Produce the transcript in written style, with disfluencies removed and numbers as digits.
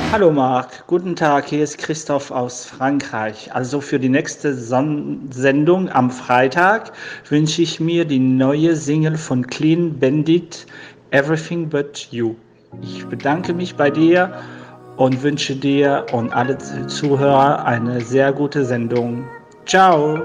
Hallo Marc, guten Tag, hier ist Christoph aus Frankreich. Also für die nächste Sendung am Freitag wünsche ich mir die neue Single von Clean Bandit, Everything But You. Ich bedanke mich bei dir und wünsche dir und alle Zuhörer eine sehr gute Sendung. Ciao!